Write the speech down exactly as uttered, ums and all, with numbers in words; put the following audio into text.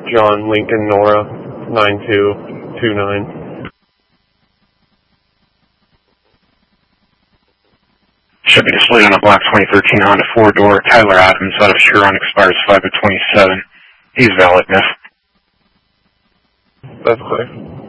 John Lincoln Nora, nine two two nine. Should be displayed on a black twenty thirteen Honda four-door. Tyler Adams out of Huron, expires five of twenty-seven. He's valid, miss. That's clear.